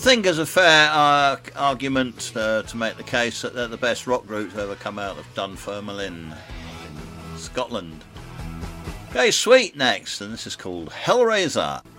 think there's a fair argument to make the case that they're the best rock group to ever come out of Dunfermline in Scotland. Okay, Sweet next, and this is called Hellraiser.